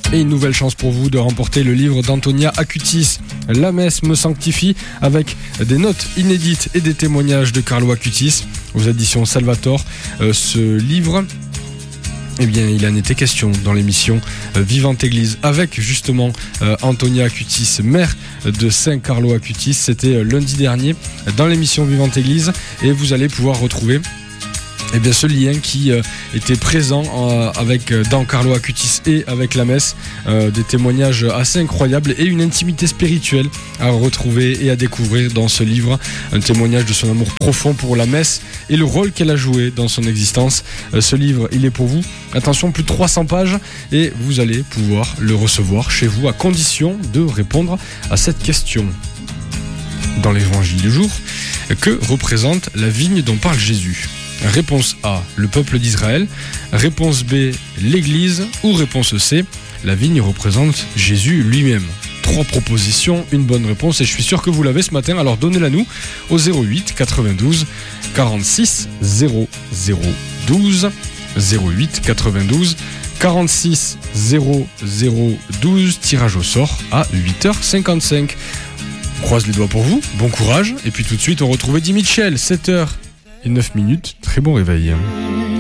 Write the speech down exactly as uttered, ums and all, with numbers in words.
Et une nouvelle chance pour vous de remporter le livre d'Antonia Acutis, La messe me sanctifie, avec des notes inédites et des témoignages de Carlo Acutis aux éditions Salvator. Euh, ce livre, eh bien, il en était question dans l'émission euh, Vivante Église avec justement euh, Antonia Acutis, mère de Saint Carlo Acutis. C'était euh, lundi dernier dans l'émission Vivante Église et vous allez pouvoir retrouver eh bien, ce lien qui euh, était présent euh, avec, euh, dans Carlo Acutis et avec la messe, euh, des témoignages assez incroyables et une intimité spirituelle à retrouver et à découvrir dans ce livre, un témoignage de son amour profond pour la messe et le rôle qu'elle a joué dans son existence. Euh, ce livre, il est pour vous, attention, plus de trois cents pages et vous allez pouvoir le recevoir chez vous à condition de répondre à cette question. Dans l'évangile du jour, que représente la vigne dont parle Jésus ? Réponse A, le peuple d'Israël. Réponse B, l'Église. Ou réponse C, la vigne représente Jésus lui-même. Trois propositions, une bonne réponse et je suis sûr que vous l'avez ce matin, alors donnez-la nous au zéro huit quatre-vingt-douze quarante-six zéro zéro douze zéro huit quatre-vingt-douze quarante-six zéro zéro douze, tirage au sort à huit heures cinquante-cinq. On croise les doigts pour vous, bon courage et puis tout de suite on retrouve Eddie Mitchell, sept heures et neuf minutes, très bon réveil.